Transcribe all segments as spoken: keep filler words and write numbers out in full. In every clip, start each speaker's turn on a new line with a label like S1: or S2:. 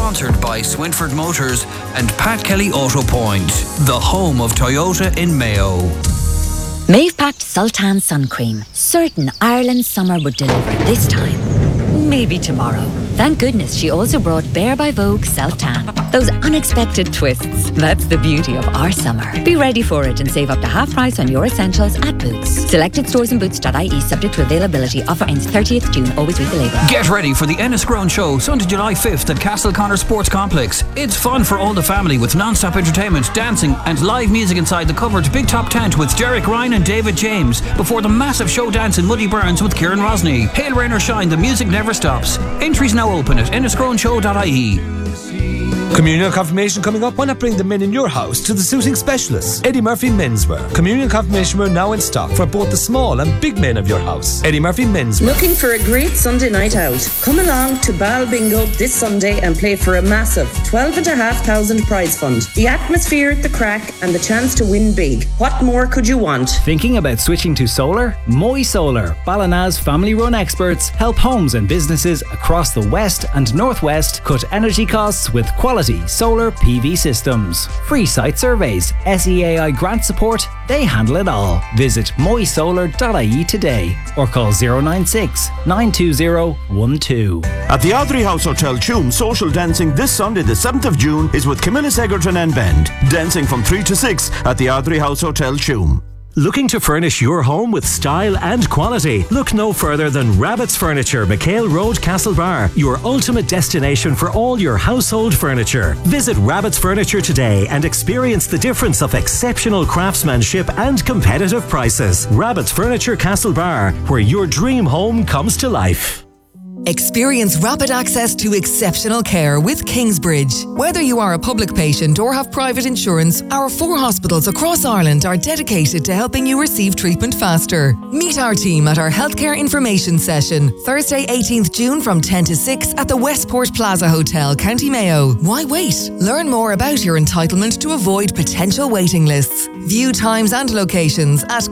S1: Sponsored by Swinford Motors and Pat Kelly Auto Point, the home of Toyota in Mayo.
S2: Maeve packed Sultan sun cream, certain Ireland's summer would deliver this time. Maybe tomorrow. Thank goodness she also brought Bare by Vogue Self-Tan. Those unexpected twists. That's the beauty of our summer. Be ready for it and save up to half price on your essentials at Boots. Selected stores and boots dot I E subject to availability. Offer ends thirtieth June. Always read the label.
S1: Get ready for the Enniscrone Show Sunday, July fifth at Castleconnor Sports Complex. It's fun for all the family with non-stop entertainment, dancing and live music inside the covered Big Top Tent with Derek Ryan and David James before the massive show dance in Muddy Burns with Kieran Rosny. Hail, rain or shine, the music never stops. Entries now open at enniscrone show dot I E.
S3: Communion confirmation coming up. Why not bring the men in your house to the suiting specialists? Eddie Murphy Menswear. Communion confirmation wear now in stock for both the small and big men of your house. Eddie Murphy Menswear.
S4: Looking for a great Sunday night out? Come along to Bal Bingo this Sunday and play for a massive twelve and a half thousand prize fund. The atmosphere, the crack and the chance to win big. What more could you want?
S5: Thinking about switching to solar? Moy Solar, Ballina's family-run experts, help homes and businesses across the west and northwest cut energy costs with quality solar P V systems. Free site surveys, S E A I grant support, they handle it all. Visit moy solar dot I E today or call zero nine six, nine two zero, one two.
S6: At the Audrey House Hotel Tune, social dancing this Sunday the seventh of June is with Camilla Egerton and Bend. Dancing from three to six at the Audrey House Hotel Tune.
S7: Looking to furnish your home with style and quality? Look no further than Rabbit's Furniture, McHale Road, Castlebar, your ultimate destination for all your household furniture. Visit Rabbit's Furniture today and experience the difference of exceptional craftsmanship and competitive prices. Rabbit's Furniture, Castlebar, where your dream home comes to life.
S8: Experience rapid access to exceptional care with Kingsbridge. Whether you are a public patient or have private insurance, our four hospitals across Ireland are dedicated to helping you receive treatment faster. Meet our team at our healthcare information session, Thursday eighteenth June from ten to six at the Westport Plaza Hotel, County Mayo. Why wait? Learn more about your entitlement to avoid potential waiting lists. View times and locations at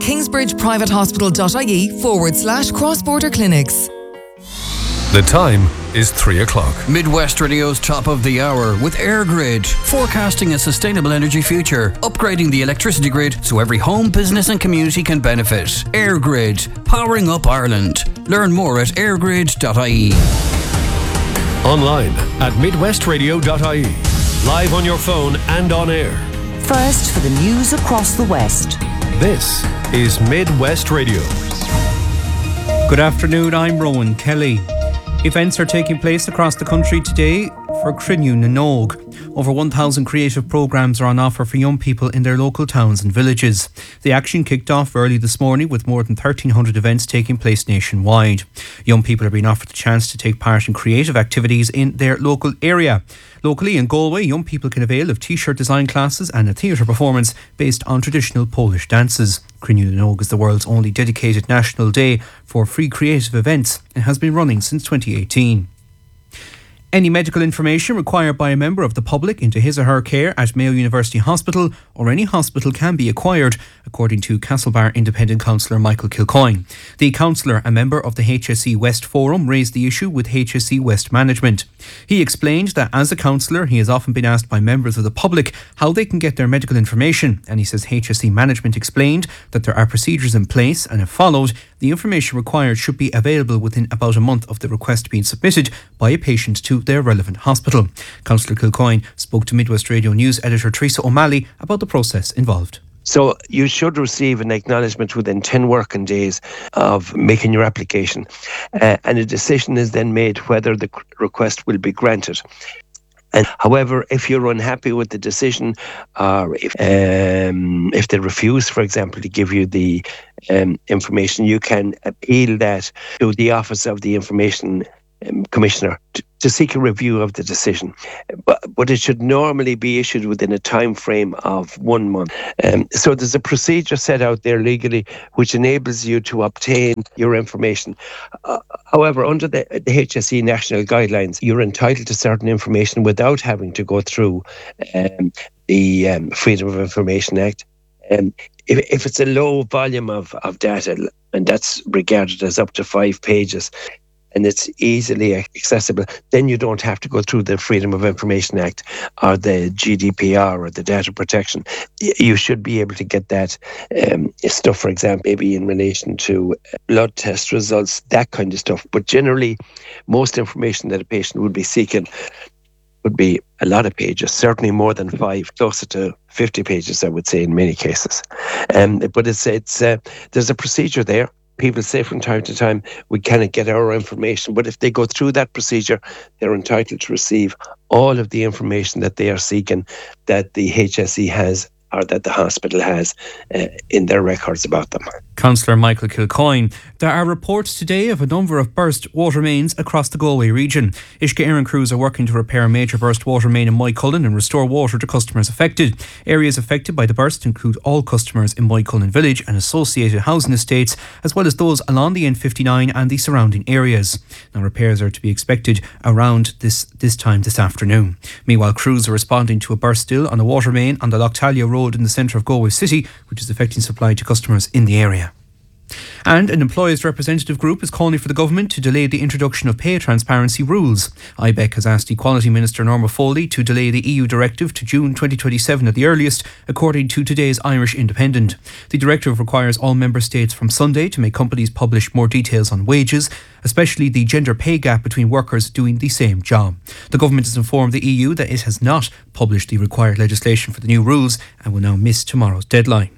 S8: kingsbridgeprivatehospital.ie forward slash cross-border clinics.
S9: The time is three o'clock.
S1: Midwest Radio's top of the hour with EirGrid, forecasting a sustainable energy future, upgrading the electricity grid so every home, business and community can benefit. EirGrid, powering up Ireland. Learn more at air grid dot I E.
S9: Online at midwest radio dot I E. Live on your phone and on air.
S10: First for the news across the West.
S9: This is Midwest Radio.
S11: Good afternoon, I'm Rowan Kelly. Events are taking place across the country today for Crinnew na Nóg. Over one thousand creative programmes are on offer for young people in their local towns and villages. The action kicked off early this morning with more than thirteen hundred events taking place nationwide. Young people are being offered the chance to take part in creative activities in their local area. Locally in Galway, young people can avail of t-shirt design classes and a theatre performance based on traditional Polish dances. Crinnew na Nóg is the world's only dedicated national day for free creative events and has been running since twenty eighteen. Any medical information required by a member of the public into his or her care at Mayo University Hospital or any hospital can be acquired, according to Castlebar Independent Councillor Michael Kilcoyne. The councillor, a member of the H S E West Forum, raised the issue with H S E West management. He explained that as a councillor, he has often been asked by members of the public how they can get their medical information, and he says H S E management explained that there are procedures in place, and if followed, the information required should be available within about a month of the request being submitted by a patient to their relevant hospital. Councillor Kilcoyne spoke to Midwest Radio News editor Teresa O'Malley about the process involved.
S12: So you should receive an acknowledgement within ten working days of making your application, uh, and a decision is then made whether the request will be granted. And however, if you're unhappy with the decision, or if um, if they refuse, for example, to give you the um, information, you can appeal that to the Office of the Information um, Commissioner to, to seek a review of the decision. But, but it should normally be issued within a time frame of one month. Um, so there's a procedure set out there legally which enables you to obtain your information. Uh, however, under the, the H S E national guidelines, you're entitled to certain information without having to go through um, the um, Freedom of Information Act. Um, if, if it's a low volume of, of data, and that's regarded as up to five pages, and it's easily accessible, then you don't have to go through the Freedom of Information Act or the G D P R or the data protection. You should be able to get that um, stuff, for example, maybe in relation to blood test results, that kind of stuff. But generally, most information that a patient would be seeking would be a lot of pages, certainly more than five, closer to fifty pages, I would say, in many cases. Um, but it's it's uh, there's a procedure there. People say from time to time, we cannot get our information. But if they go through that procedure, they're entitled to receive all of the information that they are seeking, that the H S E has or that the hospital has uh, in their records about them.
S11: Councillor Michael Kilcoyne. There are reports today of a number of burst water mains across the Galway region. Uisce Éireann crews are working to repair a major burst water main in Moycullen and restore water to customers affected. Areas affected by the burst include all customers in Moycullen village and associated housing estates, as well as those along the N fifty-nine and the surrounding areas. Now, repairs are to be expected around this, this time this afternoon. Meanwhile, crews are responding to a burst still on a water main on the Lochtalia Road in the centre of Galway City, which is affecting supply to customers in the area. And an employers' representative group is calling for the government to delay the introduction of pay transparency rules. I B E C has asked Equality Minister Norma Foley to delay the E U directive to June twenty twenty-seven at the earliest, according to today's Irish Independent. The directive requires all member states from Sunday to make companies publish more details on wages, especially the gender pay gap between workers doing the same job. The government has informed the E U that it has not published the required legislation for the new rules and will now miss tomorrow's deadline.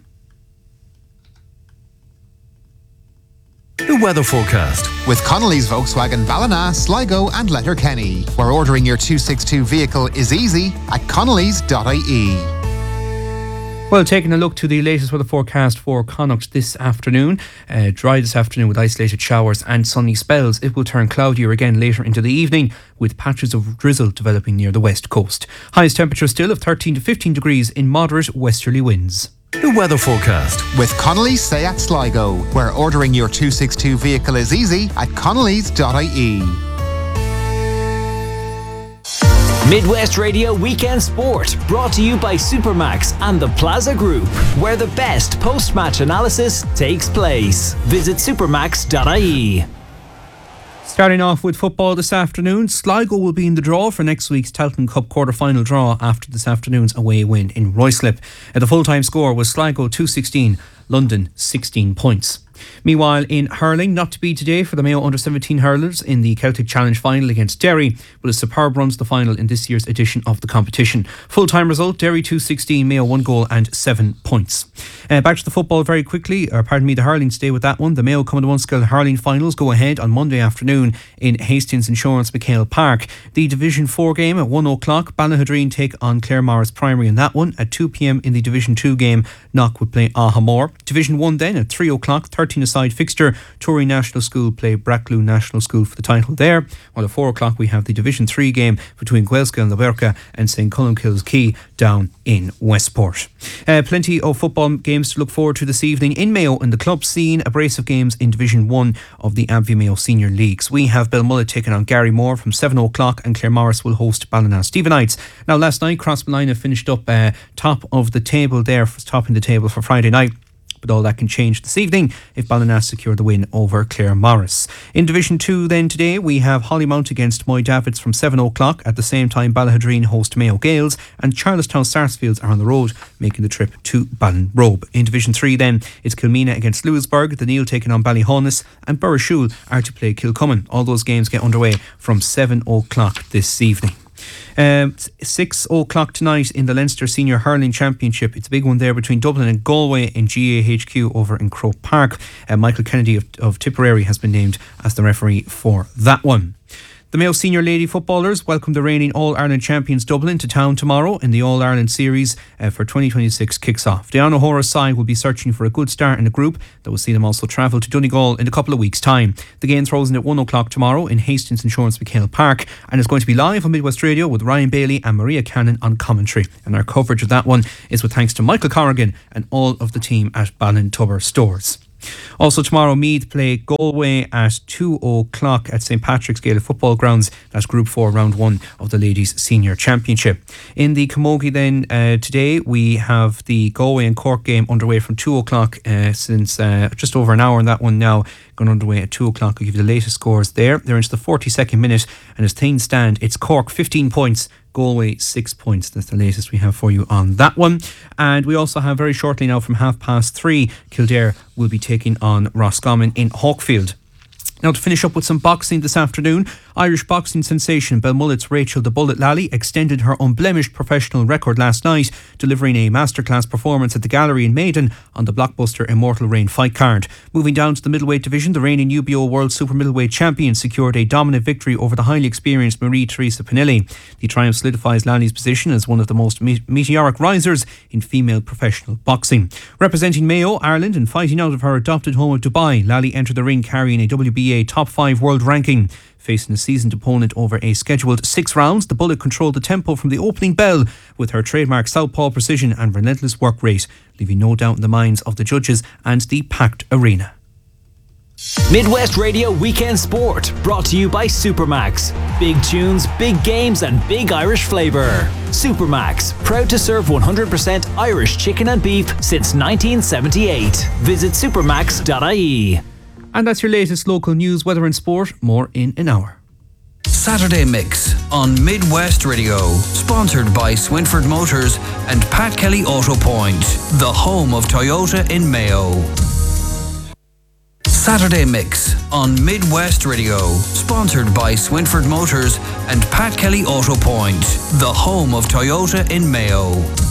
S9: The weather forecast
S13: with Connolly's Volkswagen Ballina, Sligo and Letterkenny, where ordering your two sixty-two vehicle is easy at connellys dot I E.
S11: Well, taking a look to the latest weather forecast for Connacht this afternoon. Uh, dry this afternoon with isolated showers and sunny spells. It will turn cloudier again later into the evening, with patches of drizzle developing near the west coast. Highest temperature still of thirteen to fifteen degrees in moderate westerly winds.
S9: The weather forecast
S13: with Connolly's Seat Sligo, where ordering your two sixty-two vehicle is easy at connellys dot I E.
S14: Midwest Radio Weekend Sport, brought to you by Supermax and the Plaza Group, where the best post-match analysis takes place. Visit supermax dot I E.
S11: Starting off with football this afternoon, Sligo will be in the draw for next week's Tailteann Cup quarter-final draw after this afternoon's away win in Ruislip. The full-time score was Sligo two sixteen, London sixteen points. Meanwhile, in hurling, not to be today for the Mayo under seventeen hurlers in the Celtic Challenge final against Derry, but a superb run to the final in this year's edition of the competition. Full-time result, Derry two sixteen, Mayo one goal and seven points. Uh, back to the football very quickly, or pardon me, the hurling today with that one. The Mayo Common One-Skill hurling finals go ahead on Monday afternoon in Hastings Insurance McHale Park. The Division four game at one o'clock, Ballahadreen take on Claremorris Primary in that one. At two p.m. in the Division two game, Knock would play Ahamore. Division one then at three o'clock, thirteen-a-side fixture, Tory National School play Brackloo National School for the title there. While at four o'clock we have the Division three game between Guelska and Laverca and Saint Columkille's Quay down in Westport. Uh, plenty of football games to look forward to this evening in Mayo in the club scene. A brace of games in Division one of the Abbey Mayo Senior Leagues. We have Belmullet taking on Gary Moore from seven o'clock and Claremorris will host Ballina Stephenites. Now last night Crossmolina finished up uh, top of the table there, topping the table for Friday night. But all that can change this evening if Ballina secure the win over Claremorris. In Division two then today we have Hollymount against Moy Davids from seven o'clock. At the same time Ballahadreen host Mayo Gales and Charlestown Sarsfields are on the road making the trip to Ballinrobe. In Division three then it's Kilmena against Lewisburg, the Neil taking on Ballyhaunis and Burrishoole are to play Kilcummin. All those games get underway from seven o'clock this evening. Um, six o'clock tonight in the Leinster Senior Hurling Championship. It's a big one there between Dublin and Galway in G A H Q over in Croke Park. Uh, Michael Kennedy of, of Tipperary has been named as the referee for that one. The Mayo Senior Lady Footballers welcome the reigning All-Ireland champions Dublin to town tomorrow in the All-Ireland Series uh, for twenty twenty-six kicks off. Diana O'Hara's side will be searching for a good start in the group that will see them also travel to Donegal in a couple of weeks' time. The game throws in at one o'clock tomorrow in Hastings Insurance McHale Park and is going to be live on Midwest Radio with Ryan Bailey and Maria Cannon on commentary. And our coverage of that one is with thanks to Michael Corrigan and all of the team at Ballintubber Stores. Also tomorrow, Meath play Galway at two o'clock at St Patrick's Gaelic Football Grounds. That's Group four, Round one of the Ladies Senior Championship. In the Camogie then, uh, today we have the Galway and Cork game underway from two o'clock uh, since uh, just over an hour in that one now. Going underway at two o'clock. I'll give you the latest scores there. They're into the forty-second minute, and as things stand, it's Cork fifteen points, Galway six points. That's the latest we have for you on that one. And we also have very shortly now from half past three, Kildare will be taking on Roscommon in Hawkfield. Now to finish up with some boxing this afternoon, Irish boxing sensation Belmullet's Rachel the Bullet Lally extended her unblemished professional record last night, delivering a masterclass performance at the Gallery in Maiden on the blockbuster Immortal Reign fight card. Moving down to the middleweight division, the reigning U B O World Super Middleweight Champion secured a dominant victory over the highly experienced Marie-Theresa Pinelli. The triumph solidifies Lally's position as one of the most me- meteoric risers in female professional boxing. Representing Mayo, Ireland, and fighting out of her adopted home of Dubai, Lally entered the ring carrying a W B A top five world ranking. Facing a seasoned opponent over a scheduled six rounds, the Bullet controlled the tempo from the opening bell with her trademark southpaw precision and relentless work rate, leaving no doubt in the minds of the judges and the packed arena.
S14: Midwest Radio Weekend Sport, brought to you by Supermax. Big tunes, big games and big Irish flavour. Supermax, proud to serve one hundred percent Irish chicken and beef since nineteen seventy-eight. Visit supermax dot I E.
S11: And that's your latest local news, weather and sport. More in an hour.
S1: Saturday Mix on Midwest Radio, sponsored by Swinford Motors and Pat Kelly Auto Point, the home of Toyota in Mayo. Saturday Mix on Midwest Radio, sponsored by Swinford Motors and Pat Kelly Auto Point, the home of Toyota in Mayo.